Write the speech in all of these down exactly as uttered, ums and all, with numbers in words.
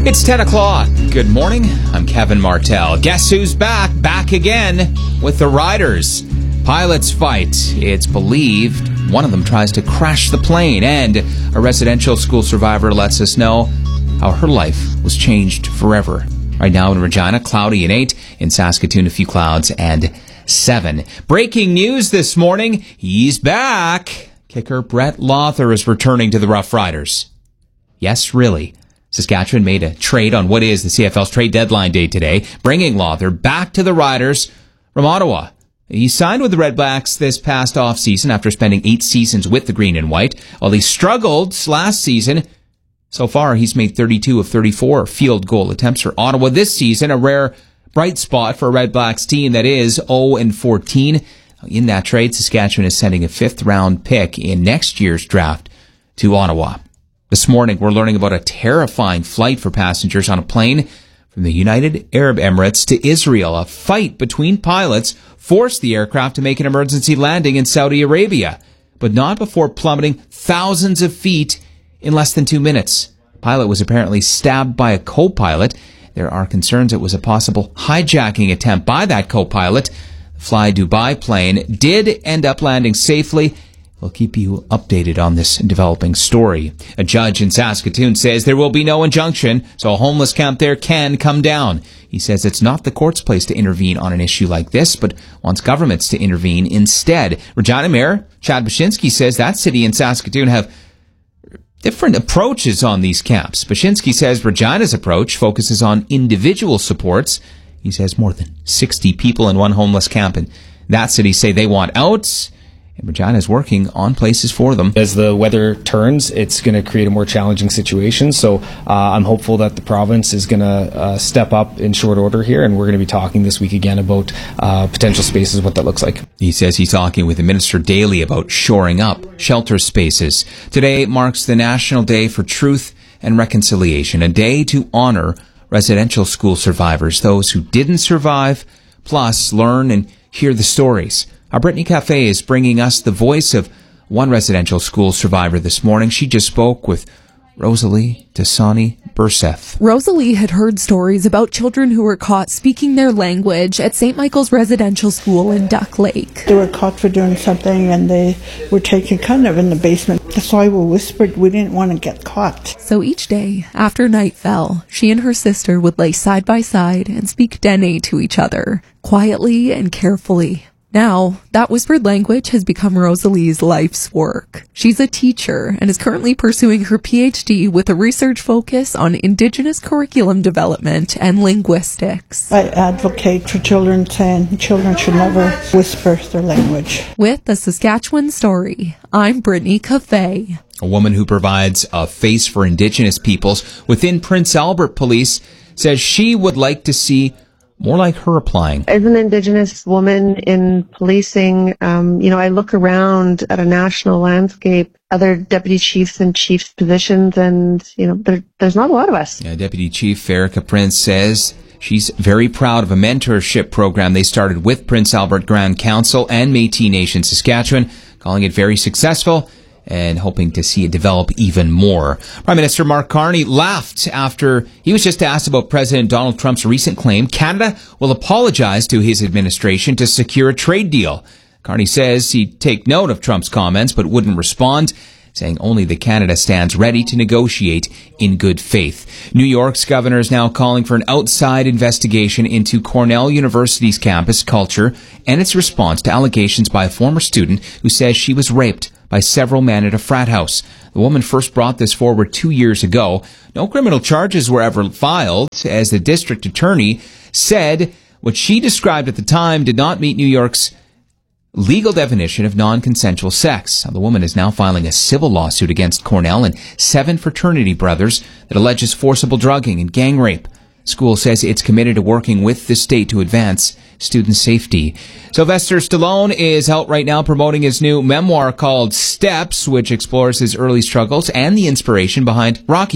It's ten o'clock. Good morning. I'm Kevin Martell. Guess who's back? Back again with the Riders. Pilots fight. It's believed one of them tries to crash the plane, and a residential school survivor lets us know how her life was changed forever. Right now in Regina, cloudy and eight. In Saskatoon, a few clouds and seven. Breaking news this morning. He's back. Kicker Brett Lauther is returning to the Rough Riders. Yes, really. Saskatchewan made a trade on what is the C F L's trade deadline day today, bringing Lauther back to the Riders from Ottawa. He signed with the Redblacks this past offseason after spending eight seasons with the Green and White. While he struggled last season, so far he's made thirty-two of thirty-four field goal attempts for Ottawa this season, a rare bright spot for a Redblacks team that is oh and fourteen. In that trade, Saskatchewan is sending a fifth round pick in next year's draft to Ottawa. This morning, we're learning about a terrifying flight for passengers on a plane from the United Arab Emirates to Israel. A fight between pilots forced the aircraft to make an emergency landing in Saudi Arabia, but not before plummeting thousands of feet in less than two minutes. The pilot was apparently stabbed by a co-pilot. There are concerns it was a possible hijacking attempt by that co-pilot. The Fly Dubai plane did end up landing safely. We'll keep you updated on this developing story. A judge in Saskatoon says there will be no injunction, so a homeless camp there can come down. He says it's not the court's place to intervene on an issue like this, but wants governments to intervene instead. Regina Mayor Chad Bashinsky says that city and Saskatoon have different approaches on these camps. Bashinsky says Regina's approach focuses on individual supports. He says more than sixty people in one homeless camp in that city say they want out. And Regina is working on places for them. As the weather turns, it's going to create a more challenging situation. So uh, I'm hopeful that the province is going to uh, step up in short order here, and we're going to be talking this week again about uh, potential spaces, what that looks like. He says he's talking with the Minister daily about shoring up shelter spaces. Today marks the National Day for Truth and Reconciliation, a day to honor residential school survivors, those who didn't survive, plus learn and hear the stories. Our Brittany Cafe is bringing us the voice of one residential school survivor this morning. She just spoke with Rosalie Dasani Burseth. Rosalie had heard stories about children who were caught speaking their language at Saint Michael's Residential School in Duck Lake. They were caught for doing something and they were taken kind of in the basement. That's why we whispered we didn't want to get caught. So each day, after night fell, she and her sister would lay side by side and speak Dene to each other, quietly and carefully. Now, that whispered language has become Rosalie's life's work. She's a teacher and is currently pursuing her P H D with a research focus on Indigenous curriculum development and linguistics. I advocate for children, saying children should never whisper their language. With the Saskatchewan Story, I'm Brittany Cafe. A woman who provides a face for Indigenous peoples within Prince Albert Police says she would like to see more like her applying. As an Indigenous woman in policing, um, you know, I look around at a national landscape, other deputy chiefs and chiefs positions, and, you know, there, there's not a lot of us. Yeah, Deputy Chief Erica Prince says she's very proud of a mentorship program they started with Prince Albert Grand Council and Métis Nation Saskatchewan, calling it very successful and hoping to see it develop even more. Prime Minister Mark Carney laughed after he was just asked about President Donald Trump's recent claim Canada will apologize to his administration to secure a trade deal. Carney says he'd take note of Trump's comments but wouldn't respond, saying only that Canada stands ready to negotiate in good faith. New York's governor is now calling for an outside investigation into Cornell University's campus culture and its response to allegations by a former student who says she was raped by several men at a frat house. The woman first brought this forward two years ago. No criminal charges were ever filed, as the district attorney said what she described at the time did not meet New York's legal definition of non-consensual sex. The woman is now filing a civil lawsuit against Cornell and seven fraternity brothers that alleges forcible drugging and gang rape. School says it's committed to working with the state to advance student safety. Sylvester Stallone is out right now promoting his new memoir called Steps, which explores his early struggles and the inspiration behind Rocky.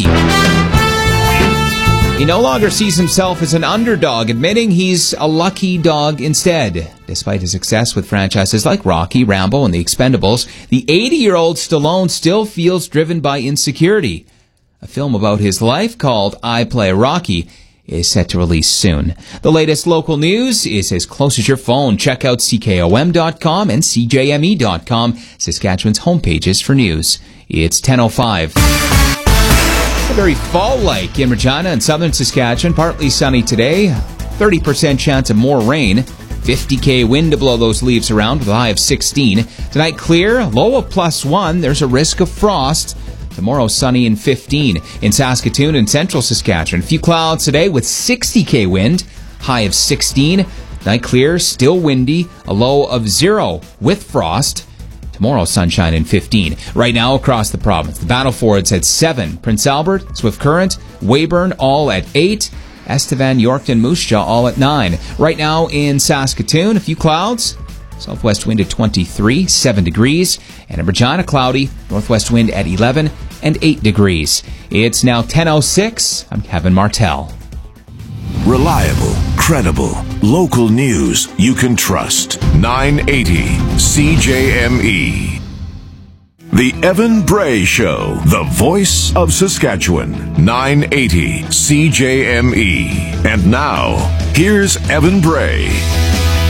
He no longer sees himself as an underdog, admitting he's a lucky dog instead. Despite his success with franchises like Rocky, Rambo, and The Expendables, the eighty-year-old Stallone still feels driven by insecurity. A film about his life called I Play Rocky is set to release soon. The latest local news is as close as your phone. Check out C K O M dot com and C J M E dot com, Saskatchewan's homepages for news. It's ten oh five. Very fall-like in Regina and southern Saskatchewan. Partly sunny today. thirty percent chance of more rain. fifty K wind to blow those leaves around with a high of sixteen. Tonight clear, low of plus one. There's a risk of frost. Tomorrow sunny and fifteen. In Saskatoon and central Saskatchewan, a few clouds today with sixty K wind, high of sixteen. Night clear, still windy, a low of zero with frost. Tomorrow, sunshine and fifteen. Right now, across the province, the Battlefords at seven. Prince Albert, Swift Current, Weyburn, all at eight. Estevan, Yorkton, Moose Jaw, all at nine. Right now in Saskatoon, a few clouds. Southwest wind at twenty-three, seven degrees. And in Regina, cloudy. Northwest wind at eleven and eight degrees. It's now ten oh six. I'm Kevin Martell. Reliable, credible, local news you can trust. nine eighty C J M E. The Evan Bray Show, the voice of Saskatchewan. nine eighty C J M E. And now, here's Evan Bray.